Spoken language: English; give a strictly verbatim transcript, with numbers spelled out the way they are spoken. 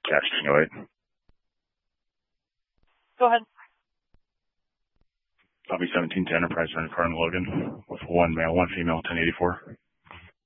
Capturing oh eight. Go ahead. Copy seventeen to Enterprise, running car in Logan with one male, one female, ten eighty-four.